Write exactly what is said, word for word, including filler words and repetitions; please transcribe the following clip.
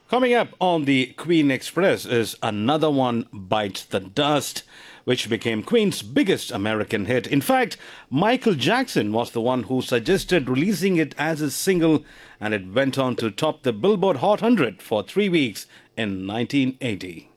Coming up on the Queen Express is Another One Bites the Dust, which became Queen's biggest American hit. In fact, Michael Jackson was the one who suggested releasing it as a single, and it went on to top the Billboard Hot one hundred for three weeks in nineteen eighty.